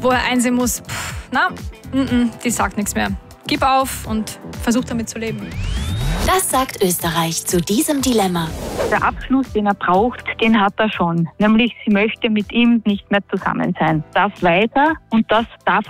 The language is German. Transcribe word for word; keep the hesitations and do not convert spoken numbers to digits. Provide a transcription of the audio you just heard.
wo er einsehen muss, pff, na, n -n, die sagt nichts mehr. Gib auf und versuch damit zu leben. Das sagt Österreich zu diesem Dilemma. Der Abschluss, den er braucht, den hat er schon. Nämlich, sie möchte mit ihm nicht mehr zusammen sein. Darf weiter und das darf